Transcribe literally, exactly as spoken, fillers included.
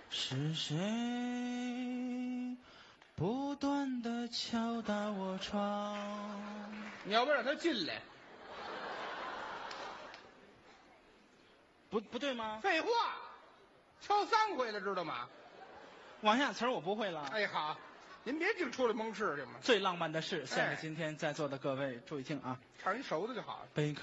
是谁不断的敲打我窗？ 你要不让他进来？ 不不对吗？ 废话，敲三回了，知道吗？ 往下词儿我不会了。 哎，好，您别净出来蒙事去嘛。 最浪漫的事，献给哎今天在座的各位，注意听啊！ 唱一熟的就好了。 悲